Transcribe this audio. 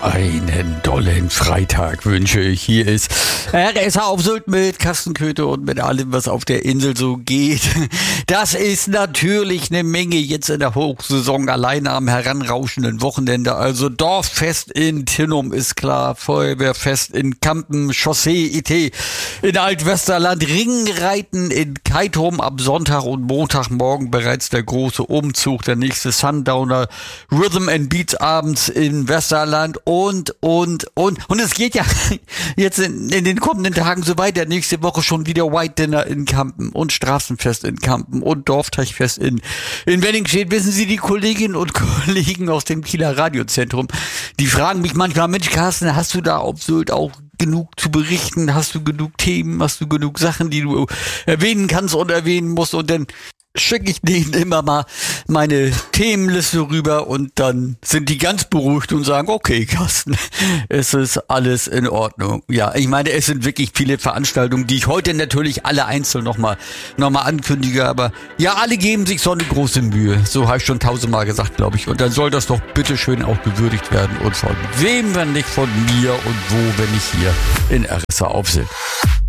Einen dollen Freitag wünsche ich. Hier ist RSH auf Sylt mit Carsten Köthe und mit allem, was auf der Insel so geht. Das ist natürlich eine Menge jetzt in der Hochsaison, alleine am heranrauschenden Wochenende. Also Dorffest in Tinnum ist klar, Feuerwehrfest in Kampen, Chaussee-IT in Altwesterland, Ringreiten in Keitum ab Sonntag und Montagmorgen bereits der große Umzug, der nächste Sundowner, Rhythm and Beats abends in Westerland und es geht ja jetzt in den kommenden Tagen so weiter. Nächste Woche schon wieder White Dinner in Kampen und Straßenfest in Kampen und Dorfteichfest in Wenningstedt. Wissen Sie, die Kolleginnen und Kollegen aus dem Kieler Radiozentrum, die fragen mich manchmal, Mensch Carsten, hast du da auf Sylt auch genug zu berichten? Hast du genug Themen? Hast du genug Sachen, die du erwähnen kannst und erwähnen musst? Und dann schicke ich denen immer mal meine Themenliste rüber und dann sind die ganz beruhigt und sagen, okay, Carsten, es ist alles in Ordnung. Ja, ich meine, es sind wirklich viele Veranstaltungen, die ich heute natürlich alle einzeln nochmal ankündige, aber ja, alle geben sich so eine große Mühe. So habe ich schon 1000-mal gesagt, glaube ich. Und dann soll das doch bitteschön auch gewürdigt werden. Und von wem, wenn nicht von mir und wo, wenn nicht hier in RSH auf Sylt.